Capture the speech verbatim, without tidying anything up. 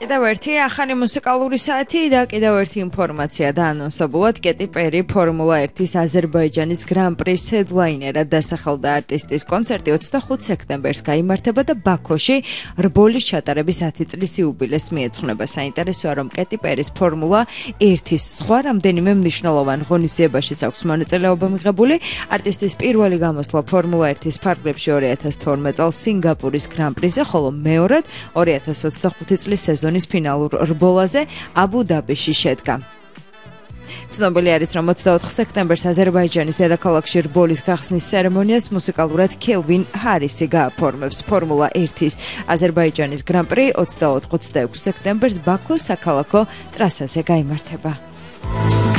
კიდევ ერთი ახალი მუსიკალური საათი და კიდევ ერთი ინფორმაცია დაანონსებულად კეტი პერი ფორმულა ერთის აზერბაიჯანის გრან-პრის ჰედლაინერად დასახელდა არტისტის კონცერტი ოცდახუთ სექტემბერს გაიმართება და ბაქოში რბოლის ჩატარების ათი წლის იუბილეს მიეძღვნება. საინტერესოა, რომ კეტი პერის ფორმულა ერთის სხვა რამდენიმე მნიშვნელოვან ღონისძიებაშიც აქვს მონაწილეობა მიღებული. არტისტის პირველი გამოსვლა ფორმულა ერთის ფარგლებში ორი ათას თორმეტ წელს სინგაპურის გრან-პრიზე, ხოლო მეორედ ორი ათას ოცდახუთი წლის სეზონის ფინალურ რბოლაზე აბუ-დაბიში შედგა. ცნობილი არის, რომ ოცდაოთხ სექტემბერს აზერბაიჯანის დედაქალაქში რბოლის გახსნის ცერემონიას მუსიკალურად ქელვინ ჰარისი გააფორმებს. ფორმულა ერთის აზერბაიჯანის გრან-პრი ოცდაოთხ ოცდაექვსი სექტემბერს ბაქოს საქალაქო ტრასაზე გაიმართება.